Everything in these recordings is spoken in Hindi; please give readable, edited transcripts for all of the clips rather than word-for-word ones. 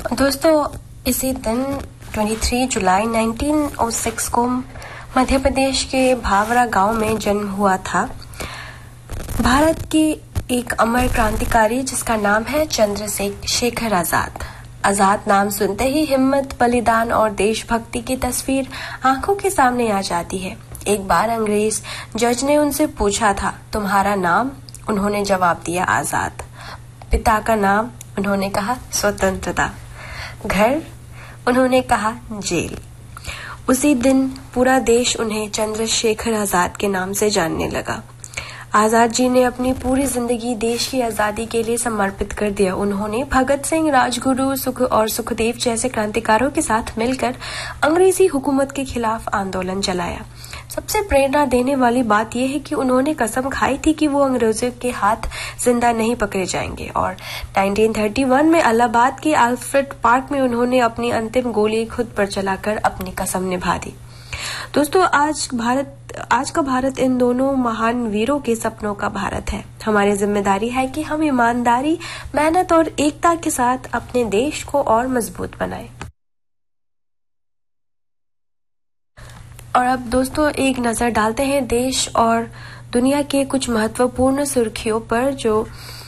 दोस्तों, इसी दिन 23 जुलाई 1906 को मध्य प्रदेश के भावरा गांव में जन्म हुआ था भारत के एक अमर क्रांतिकारी जिसका नाम है चंद्रशेखर आजाद। आजाद नाम सुनते ही हिम्मत, बलिदान और देशभक्ति की तस्वीर आंखों के सामने आ जाती है। एक बार अंग्रेज जज ने उनसे पूछा था, तुम्हारा नाम? उन्होंने जवाब दिया, आजाद। पिता का नाम? उन्होंने कहा, स्वतंत्रता। घर? उन्होंने कहा, जेल। उसी दिन पूरा देश उन्हें चंद्रशेखर आजाद के नाम से जानने लगा। आजाद जी ने अपनी पूरी जिंदगी देश की आजादी के लिए समर्पित कर दिया। उन्होंने भगत सिंह, राजगुरु और सुखदेव जैसे क्रांतिकारों के साथ मिलकर अंग्रेजी हुकूमत के खिलाफ आंदोलन चलाया। सबसे प्रेरणा देने वाली बात यह है कि उन्होंने कसम खाई थी कि वो अंग्रेजों के हाथ जिंदा नहीं पकड़े जाएंगे और 1931 में इलाहाबाद के अल्फ्रेड पार्क में उन्होंने अपनी अंतिम गोली खुद पर चलाकर अपनी कसम निभा दी। दोस्तों, आज का भारत इन दोनों महान वीरों के सपनों का भारत है। हमारी जिम्मेदारी है कि हम ईमानदारी, मेहनत और एकता के साथ अपने देश को और मजबूत बनाएं। और अब दोस्तों एक नजर डालते हैं देश और दुनिया के कुछ महत्वपूर्ण सुर्खियों पर जो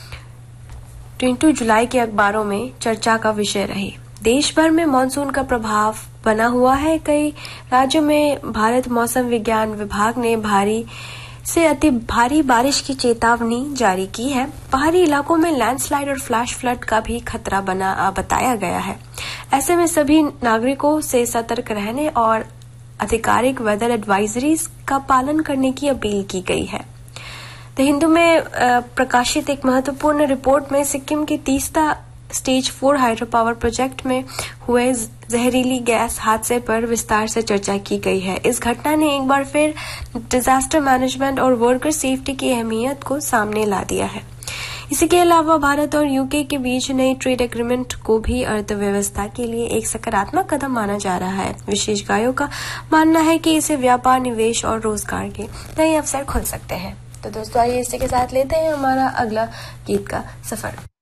22 जुलाई के अखबारों में चर्चा का विषय रही। देश भर में मानसून का प्रभाव बना हुआ है। कई राज्यों में भारत मौसम विज्ञान विभाग ने भारी से अति भारी बारिश की चेतावनी जारी की है। पहाड़ी इलाकों में लैंडस्लाइड और फ्लैश फ्लड का भी खतरा बताया गया है। ऐसे में सभी नागरिकों से सतर्क रहने और आधिकारिक वेदर एडवाइजरीज का पालन करने की अपील की गई है। द हिंदू में प्रकाशित एक महत्वपूर्ण रिपोर्ट में सिक्किम के Teesta stage 4 hydro power project में हुए जहरीली गैस हादसे पर विस्तार से चर्चा की गई है। इस घटना ने एक बार फिर डिजास्टर मैनेजमेंट और वर्कर सेफ्टी की अहमियत को सामने ला दिया है। इसी के अलावा भारत और यूके के बीच नई ट्रेड एग्रीमेंट को भी अर्थव्यवस्था के लिए एक सकारात्मक कदम माना जा रहा है। विशेषज्ञों का मानना है कि इससे व्यापार, निवेश और रोजगार के नए अवसर खुल सकते हैं। तो दोस्तों, आइए इसी के साथ लेते हैं हमारा अगला गीत का सफर।